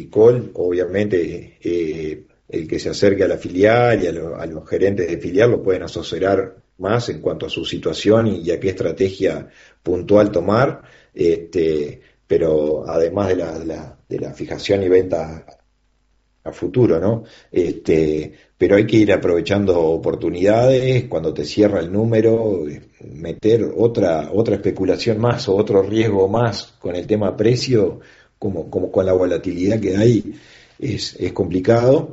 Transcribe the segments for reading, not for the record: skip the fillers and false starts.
Col, obviamente el que se acerque a la filial y a los gerentes de filial lo pueden asesorar más en cuanto a su situación y a qué estrategia puntual tomar, pero además de la fijación y venta a futuro, ¿no? Pero hay que ir aprovechando oportunidades, cuando te cierra el número, meter otra especulación más o otro riesgo más con el tema precio, como con la volatilidad que hay, es complicado.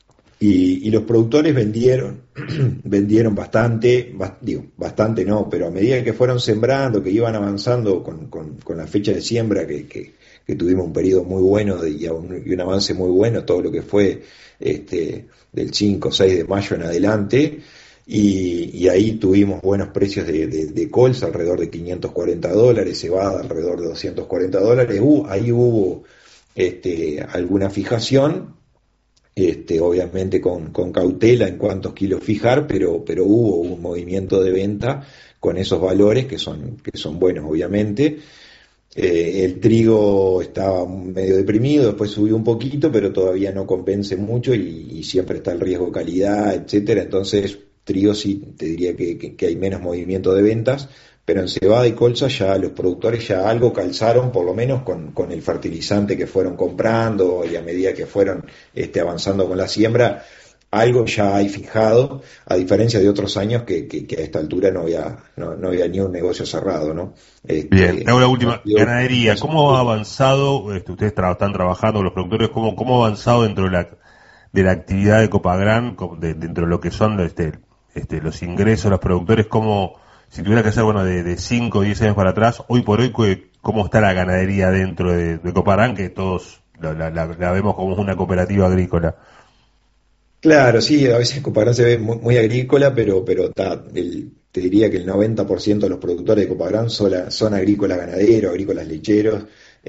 Y los productores vendieron bastante, bastante no, pero a medida que fueron sembrando, que iban avanzando con la fecha de siembra, que tuvimos un periodo muy bueno y un avance muy bueno, todo lo que fue del 5 o 6 de mayo en adelante, y ahí tuvimos buenos precios de colza, alrededor de $540, cebada alrededor de $240, ahí hubo alguna fijación, obviamente con cautela en cuántos kilos fijar, pero hubo un movimiento de venta con esos valores que son buenos, obviamente. El trigo estaba medio deprimido, después subió un poquito, pero todavía no convence mucho y siempre está el riesgo calidad, etcétera. Entonces, trigo sí te diría que hay menos movimiento de ventas, pero en cebada y colza ya los productores ya algo calzaron, por lo menos con el fertilizante que fueron comprando, y a medida que fueron avanzando con la siembra, algo ya hay fijado, a diferencia de otros años que a esta altura no había ni un negocio cerrado, ¿no? Bien, hago la última. Ganadería, ¿cómo ha avanzado? Ustedes están trabajando, los productores, ¿cómo ha avanzado dentro de la actividad de Copagran, dentro de lo que son los ingresos de los productores? Si tuviera que hacer, de 5 o 10 años para atrás, hoy por hoy, ¿cómo está la ganadería dentro de Copagran, que todos la vemos como una cooperativa agrícola? Claro, sí, a veces Copagran se ve muy agrícola, pero te diría que el 90% de los productores de Copagran son agrícolas ganaderos, agrícolas lecheros,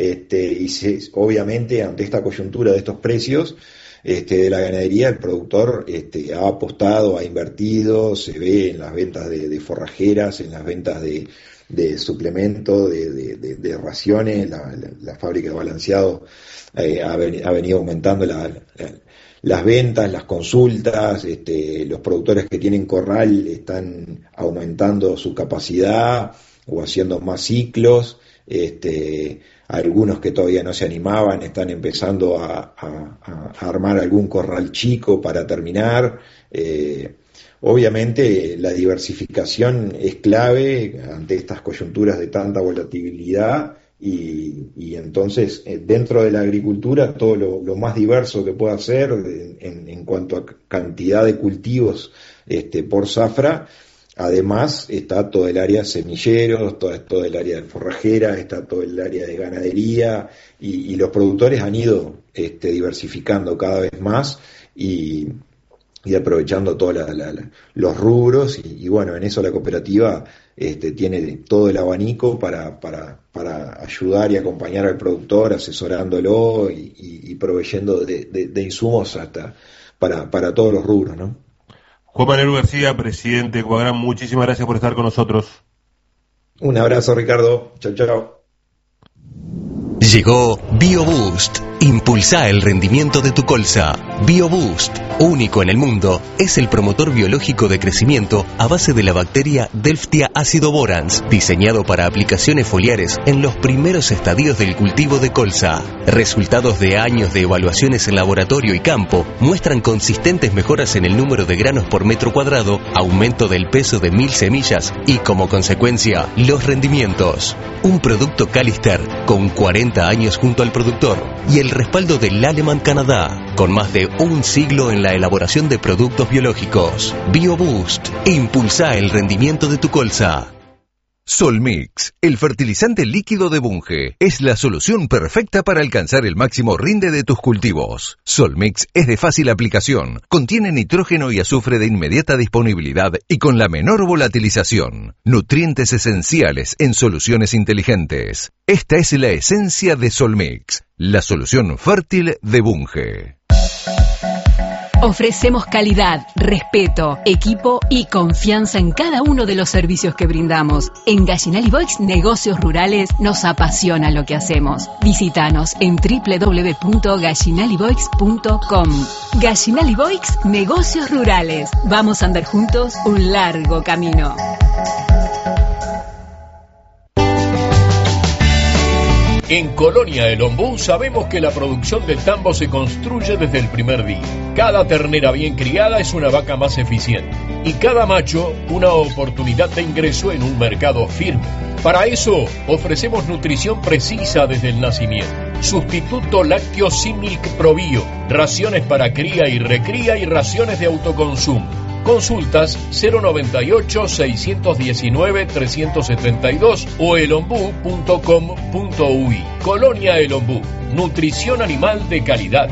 obviamente ante esta coyuntura de estos precios de la ganadería, el productor ha apostado, ha invertido, se ve en las ventas de forrajeras, en las ventas de suplementos, de raciones, la fábrica de balanceado ha venido aumentando las ventas, las consultas, los productores que tienen corral están aumentando su capacidad o haciendo más ciclos, algunos que todavía no se animaban están empezando a armar algún corral chico para terminar. Obviamente la diversificación es clave ante estas coyunturas de tanta volatilidad y entonces dentro de la agricultura todo lo más diverso que pueda ser en cuanto a cantidad de cultivos por zafra. Además está todo el área de semilleros, todo el área de forrajera, está todo el área de ganadería y los productores han ido diversificando cada vez más y aprovechando todos los rubros y bueno, en eso la cooperativa tiene todo el abanico para ayudar y acompañar al productor, asesorándolo y proveyendo de insumos hasta para todos los rubros, ¿no? Juan Manuel García, presidente de Copagran, muchísimas gracias por estar con nosotros. Un abrazo, Ricardo. Chao, chao. Llegó BioBoost. Impulsa el rendimiento de tu colza. BioBoost, único en el mundo, es el promotor biológico de crecimiento a base de la bacteria Delftia acidoborans, diseñado para aplicaciones foliares en los primeros estadios del cultivo de colza. Resultados de años de evaluaciones en laboratorio y campo muestran consistentes mejoras en el número de granos por metro cuadrado, aumento del peso de 1000 semillas y, como consecuencia, los rendimientos. Un producto Calister con 40 años junto al productor y el respaldo del Aleman Canadá, con más de un siglo en la elaboración de productos biológicos. BioBoost, impulsa el rendimiento de tu colza. Solmix, el fertilizante líquido de Bunge, es la solución perfecta para alcanzar el máximo rinde de tus cultivos. Solmix es de fácil aplicación, contiene nitrógeno y azufre de inmediata disponibilidad y con la menor volatilización. Nutrientes esenciales en soluciones inteligentes. Esta es la esencia de Solmix, la solución fértil de Bunge. Ofrecemos calidad, respeto, equipo y confianza en cada uno de los servicios que brindamos. En Gallinal y Boix Negocios Rurales nos apasiona lo que hacemos. Visítanos en www.gallinaliboix.com. Gallinal y Boix Negocios Rurales. Vamos a andar juntos un largo camino. En Colonia El Ombú sabemos que la producción del tambo se construye desde el primer día. Cada ternera bien criada es una vaca más eficiente y cada macho una oportunidad de ingreso en un mercado firme. Para eso ofrecemos nutrición precisa desde el nacimiento. Sustituto lácteo Similk ProBio, raciones para cría y recría y raciones de autoconsumo. Consultas 098-619-372 o elombú.com.uy. Colonia El Ombú, nutrición animal de calidad.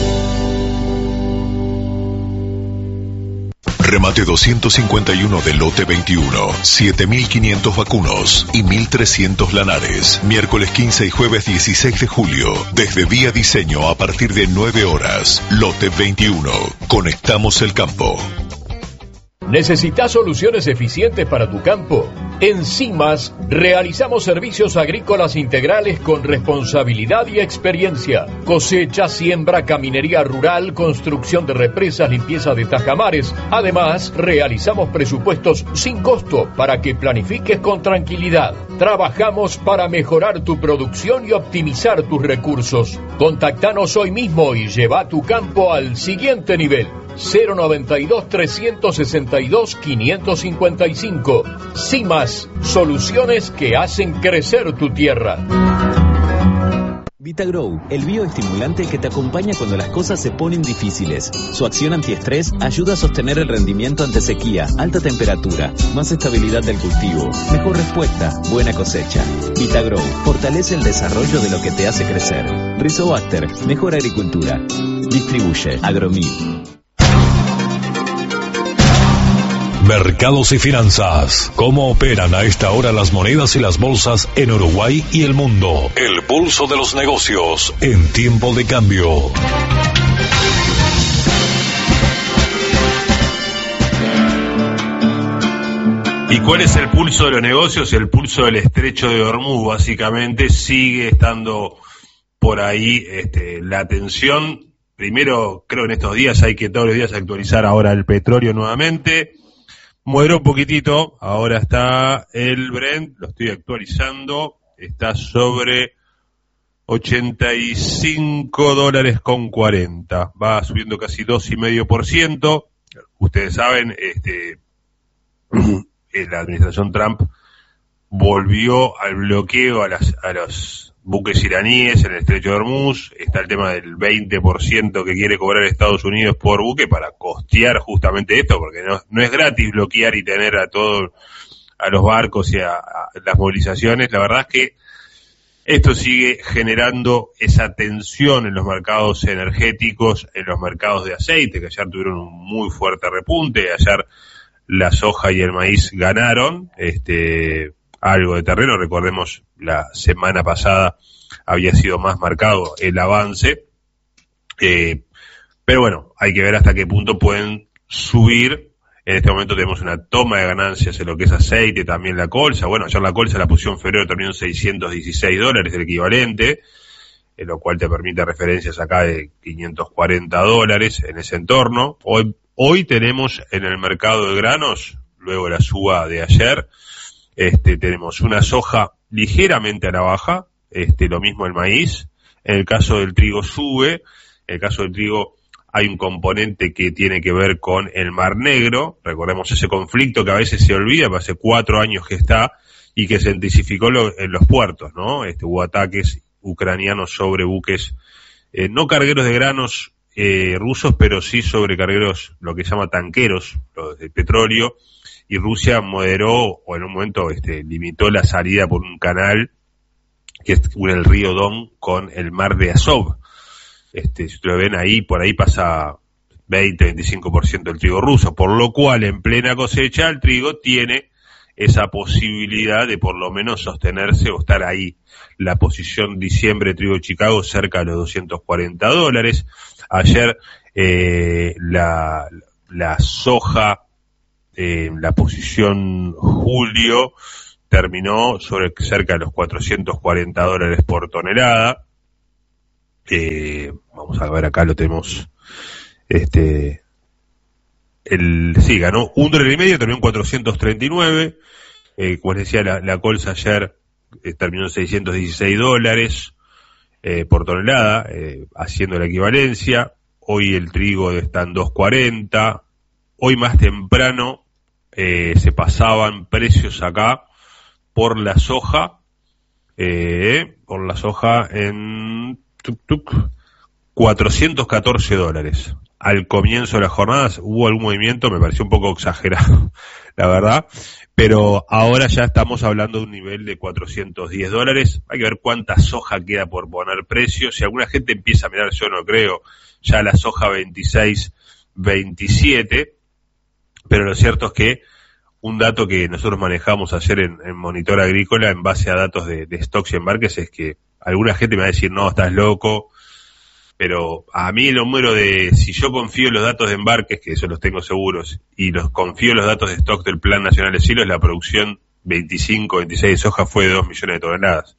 Remate 251 del lote 21, 7.500 vacunos y 1.300 lanares. Miércoles 15 y jueves 16 de julio, desde Día Diseño a partir de 9 horas. Lote 21, conectamos el campo. ¿Necesitas soluciones eficientes para tu campo? En CIMAS realizamos servicios agrícolas integrales con responsabilidad y experiencia. Cosecha, siembra, caminería rural, construcción de represas, limpieza de tajamares. Además, realizamos presupuestos sin costo para que planifiques con tranquilidad. Trabajamos para mejorar tu producción y optimizar tus recursos. Contactanos hoy mismo y lleva tu campo al siguiente nivel. 092-362-555. CIMAS, soluciones que hacen crecer tu tierra. VitaGrow, el bioestimulante que te acompaña cuando las cosas se ponen difíciles. Su acción antiestrés ayuda a sostener el rendimiento ante sequía, alta temperatura, más estabilidad del cultivo, mejor respuesta, buena cosecha. VitaGrow fortalece el desarrollo de lo que te hace crecer. Rizobacter, mejor agricultura. Distribuye Agromil. Mercados y finanzas. ¿Cómo operan a esta hora las monedas y las bolsas en Uruguay y el mundo? El pulso de los negocios en tiempo de cambio. ¿Y cuál es el pulso de los negocios? El pulso del estrecho de Hormuz, básicamente, sigue estando por ahí la tensión. Primero, creo que en estos días hay que todos los días actualizar ahora el petróleo nuevamente. Moderó un poquitito, ahora está el Brent, lo estoy actualizando, está sobre $85.40, va subiendo casi 2,5%. Ustedes saben, la administración Trump volvió al bloqueo a los buques iraníes en el estrecho de Hormuz. Está el tema del 20% que quiere cobrar Estados Unidos por buque para costear justamente esto, porque no es gratis bloquear y tener a los barcos y a las movilizaciones. La verdad es que esto sigue generando esa tensión en los mercados energéticos, en los mercados de aceite, que ayer tuvieron un muy fuerte repunte. Ayer la soja y el maíz ganaron algo de terreno. Recordemos, la semana pasada había sido más marcado el avance, pero bueno, hay que ver hasta qué punto pueden subir. En este momento tenemos una toma de ganancias en lo que es aceite, también la colza. Bueno, ayer la colza la pusieron en febrero, terminó en $616, el equivalente, lo cual te permite referencias acá de $540 en ese entorno. Hoy tenemos en el mercado de granos, luego de la suba de ayer, tenemos una soja ligeramente a la baja, lo mismo el maíz. En el caso del trigo sube. En el caso del trigo hay un componente que tiene que ver con el Mar Negro. Recordemos ese conflicto que a veces se olvida, pero hace 4 años que está y que se intensificó en los puertos, ¿no? Hubo ataques ucranianos sobre buques, no cargueros de granos rusos, pero sí sobre cargueros, lo que se llama tanqueros, los de petróleo. Y Rusia moderó, o en un momento limitó la salida por un canal que es el río Don con el mar de Azov. Si ustedes lo ven ahí, por ahí pasa 20-25% del trigo ruso, por lo cual en plena cosecha el trigo tiene esa posibilidad de por lo menos sostenerse o estar ahí. La posición diciembre trigo de Chicago cerca de los $240. Ayer La soja, la posición julio, terminó sobre cerca de los $440 por tonelada. Vamos a ver, acá lo tenemos. Ganó $1.5, terminó en 439. Como les decía, la colza ayer terminó en $616 por tonelada, haciendo la equivalencia. Hoy el trigo está en 2.40. Hoy más temprano se pasaban precios acá por la soja en $414. Al comienzo de las jornadas hubo algún movimiento, me pareció un poco exagerado, la verdad, pero ahora ya estamos hablando de un nivel de $410. Hay que ver cuánta soja queda por poner precio. Si alguna gente empieza a mirar, yo no creo, ya la soja 26, 27, pero lo cierto es que un dato que nosotros manejamos ayer en Monitor Agrícola en base a datos de stocks y embarques es que alguna gente me va a decir, no, estás loco, pero a mí el número si yo confío en los datos de embarques, que eso los tengo seguros, y los confío en los datos de stock del Plan Nacional de Silos, la producción 25-26 de soja fue de 2 millones de toneladas.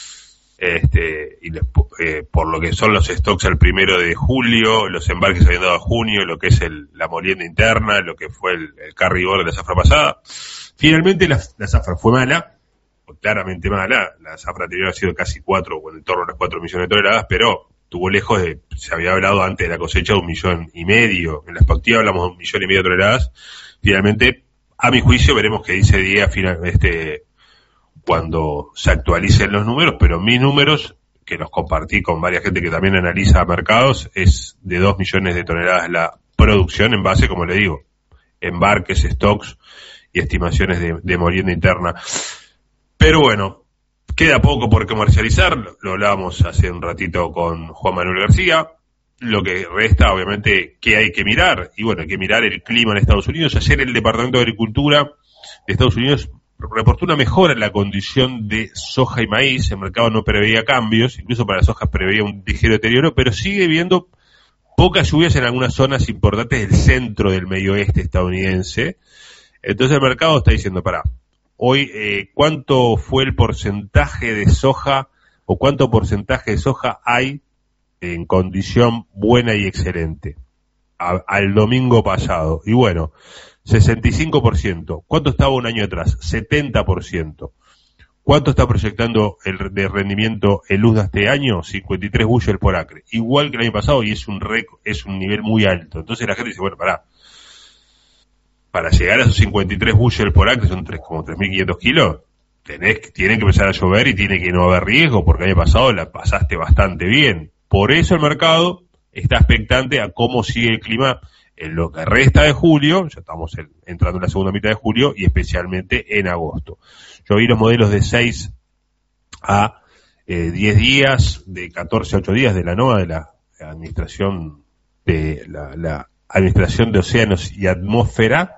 Por lo que son los stocks al 1 de julio, los embarques habían dado a junio, lo que es la molienda interna, lo que fue el carry-board de la zafra pasada. Finalmente la zafra fue mala, claramente mala. La zafra anterior ha sido casi 4, o en torno a las 4 millones de toneladas, pero estuvo lejos se había hablado antes de la cosecha de 1,5 millones. En la expectativa hablamos de 1,5 millones de toneladas. Finalmente, a mi juicio, veremos qué dice día cuando se actualicen los números, pero mis números, que los compartí con varias gente que también analiza mercados, es de 2 millones de toneladas la producción en base, como le digo, embarques, stocks y estimaciones de molienda interna. Pero bueno, queda poco por comercializar, lo hablábamos hace un ratito con Juan Manuel García. Lo que resta, obviamente, que hay que mirar, y bueno, hay que mirar el clima en Estados Unidos. Ayer el Departamento de Agricultura de Estados Unidos reportó una mejora en la condición de soja y maíz. El mercado no preveía cambios, incluso para la soja preveía un ligero deterioro, pero sigue viendo pocas lluvias en algunas zonas importantes del centro del medio oeste estadounidense. Entonces el mercado está diciendo, hoy, ¿cuánto fue el porcentaje de soja, o cuánto porcentaje de soja hay en condición buena y excelente al domingo pasado? Y bueno, 65%. ¿Cuánto estaba un año atrás? 70%. ¿Cuánto está proyectando de rendimiento el USDA este año? 53 bushel por acre. Igual que el año pasado, y es un nivel muy alto. Entonces la gente dice, bueno, para llegar a esos 53 bushel por acre, son como 3.500 kilos, tienen que empezar a llover y tiene que no haber riesgo, porque el año pasado la pasaste bastante bien. Por eso el mercado está expectante a cómo sigue el clima en lo que resta de julio. Ya estamos entrando en la segunda mitad de julio, y especialmente en agosto. Yo vi los modelos de 6 a 10 días, de 14 a 8 días de la NOAA, de la administración la Administración de Océanos y Atmósfera,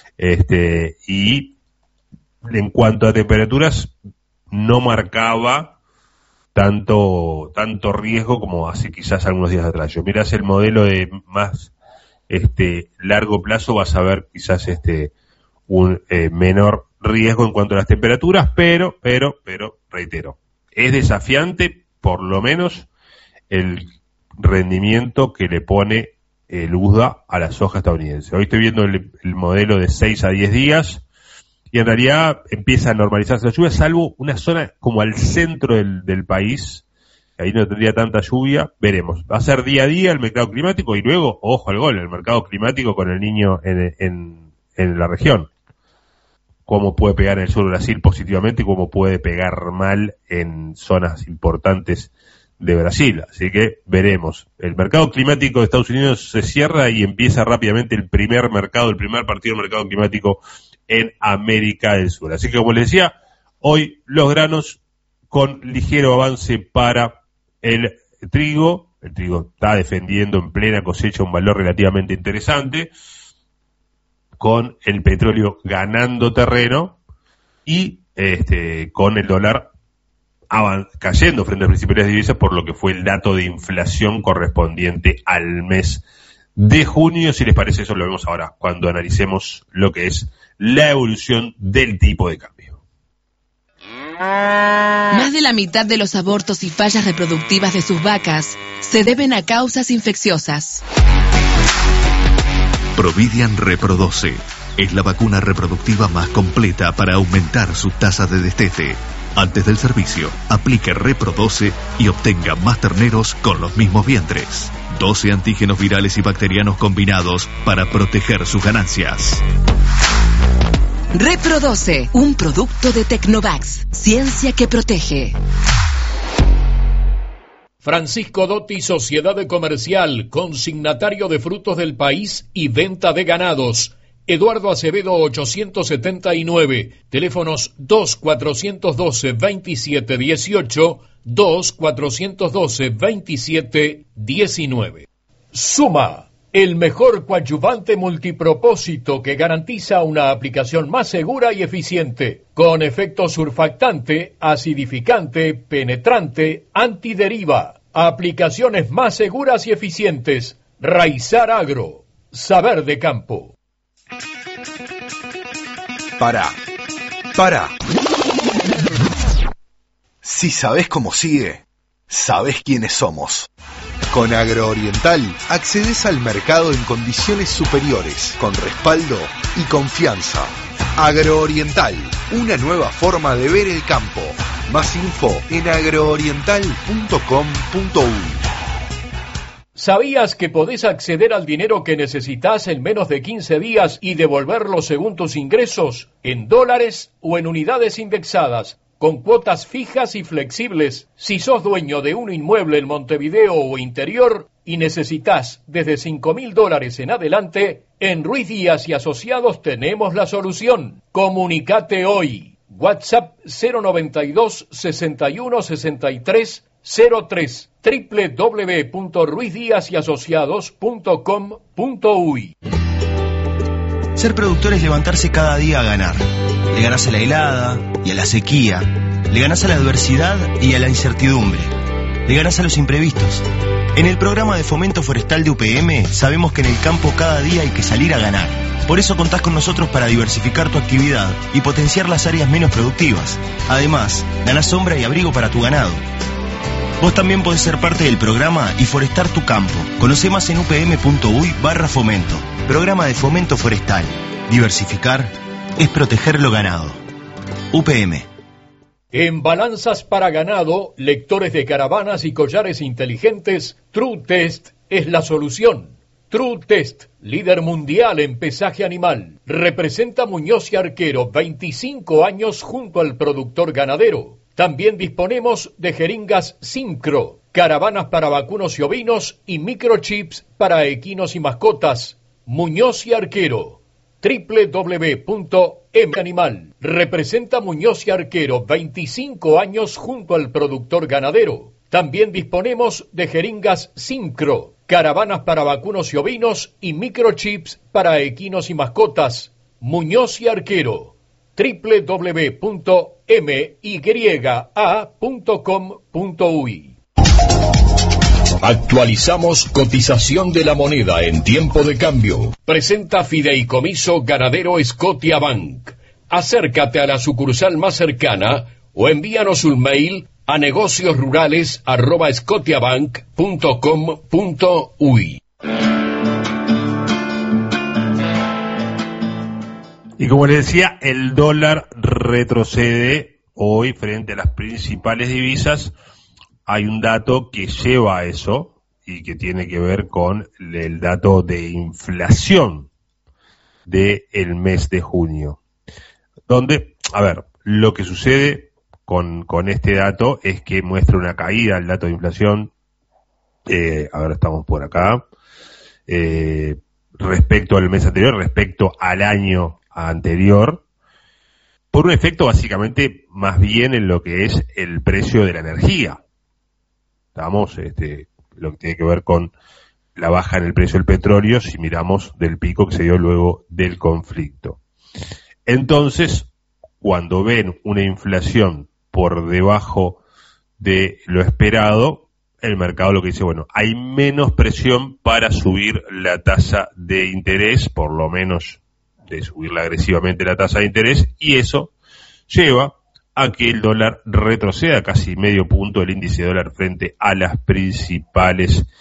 y en cuanto a temperaturas no marcaba tanto riesgo como hace quizás algunos días atrás. Yo mirás el modelo de más largo plazo, vas a ver quizás un menor riesgo en cuanto a las temperaturas, pero reitero, es desafiante por lo menos el rendimiento que le pone el USDA a la soja estadounidense. Hoy estoy viendo el modelo de 6 a 10 días, y en realidad empieza a normalizarse la lluvia, salvo una zona como al centro del país, ahí no tendría tanta lluvia. Veremos, va a ser día a día el mercado climático, y luego, ojo al gol, el mercado climático con el Niño en la región. Cómo puede pegar en el sur de Brasil positivamente y cómo puede pegar mal en zonas importantes de Brasil. Así que veremos. El mercado climático de Estados Unidos se cierra y empieza rápidamente el primer partido del mercado climático en América del Sur. Así que, como les decía, hoy los granos con ligero avance para el trigo. El trigo está defendiendo en plena cosecha un valor relativamente interesante, con el petróleo ganando terreno y con el dólar cayendo frente a las principales divisas por lo que fue el dato de inflación correspondiente al mes de junio. Si les parece, eso lo vemos ahora cuando analicemos lo que es la evolución del tipo de cambio. Más de la mitad de los abortos y fallas reproductivas de sus vacas se deben a causas infecciosas. Providian Reprodoce es la vacuna reproductiva más completa para aumentar su tasa de destete. Antes del servicio, aplique Reprodoce y obtenga más terneros con los mismos vientres. 12 antígenos virales y bacterianos combinados para proteger sus ganancias. Reprodoce, un producto de Tecnovax, ciencia que protege. Francisco Dotti, Sociedad Comercial, consignatario de frutos del país y venta de ganados. Eduardo Acevedo 879, teléfonos 2-412-2718, 2-412-2719. Suma, el mejor coadyuvante multipropósito que garantiza una aplicación más segura y eficiente, con efecto surfactante, acidificante, penetrante, antideriva. Aplicaciones más seguras y eficientes. Raizar Agro, saber de campo. Pará. Si sabés cómo sigue, sabés quiénes somos. Con Agrooriental accedes al mercado en condiciones superiores, con respaldo y confianza. Agrooriental, una nueva forma de ver el campo. Más info en agrooriental.com.uy. ¿Sabías que podés acceder al dinero que necesitas en menos de 15 días y devolverlo según tus ingresos, en dólares o en unidades indexadas, con cuotas fijas y flexibles? Si sos dueño de un inmueble en Montevideo o interior y necesitas desde $5.000 en adelante, en Ruiz Díaz y Asociados tenemos la solución. Comunicate hoy. WhatsApp 092 61 63 03, www.ruizdiasyasociados.com.uy. Ser productor es levantarse cada día a ganar. Le ganás a la helada y a la sequía. Le ganás a la adversidad y a la incertidumbre. Le ganás a los imprevistos. En el programa de fomento forestal de UPM sabemos que en el campo cada día hay que salir a ganar. Por eso contás con nosotros para diversificar tu actividad y potenciar las áreas menos productivas. Además, ganás sombra y abrigo para tu ganado. Vos también podés ser parte del programa y forestar tu campo. Conocé más en upm.uy/fomento. Programa de fomento forestal. Diversificar es proteger lo ganado. UPM. En balanzas para ganado, lectores de caravanas y collares inteligentes, True Test es la solución. True Test, líder mundial en pesaje animal. Representa Muñoz y Arquero, 25 años junto al productor ganadero. También disponemos de jeringas Simcro, caravanas para vacunos y ovinos y microchips para equinos y mascotas. Muñoz y Arquero, www.manimal. Representa Muñoz y Arquero, 25 años junto al productor ganadero. También disponemos de jeringas Simcro, caravanas para vacunos y ovinos y microchips para equinos y mascotas. Muñoz y Arquero, www.mya.com.uy. Actualizamos cotización de la moneda en tiempo de cambio. Presenta Fideicomiso Ganadero Scotiabank. Acércate a la sucursal más cercana o envíanos un mail a negociosrurales@scotiabank.com.uy. Y como les decía, el dólar retrocede hoy frente a las principales divisas. Hay un dato que lleva a eso y que tiene que ver con el dato de inflación del mes de junio. Donde, a ver, lo que sucede con este dato es que muestra una caída el dato de inflación. Ahora estamos por acá. Respecto al mes anterior, respecto al año anterior, por un efecto básicamente más bien en lo que es el precio de la energía. Estamos, lo que tiene que ver con la baja en el precio del petróleo, si miramos del pico que se dio luego del conflicto. Entonces, cuando ven una inflación por debajo de lo esperado, el mercado lo que dice, bueno, hay menos presión para subir la tasa de interés, por lo menos de subirla agresivamente la tasa de interés, y eso lleva a que el dólar retroceda casi medio punto, el índice de dólar frente a las principales